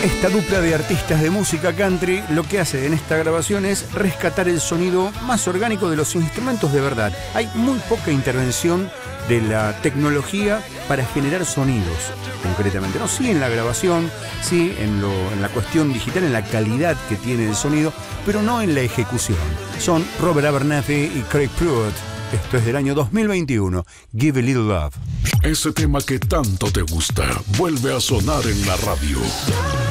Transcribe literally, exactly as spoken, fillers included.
Esta dupla de artistas de música country lo que hace en esta grabación es rescatar el sonido más orgánico de los instrumentos de verdad. Hay muy poca intervención de la tecnología para generar sonidos, concretamente. No, sí en la grabación, sí en, lo, en la cuestión digital, en la calidad que tiene el sonido, pero no en la ejecución. Son Robert Abernathy y Craig Pruitt. Esto es del año dos mil veintiuno. Give a Little Love. Ese tema que tanto te gusta vuelve a sonar en la radio.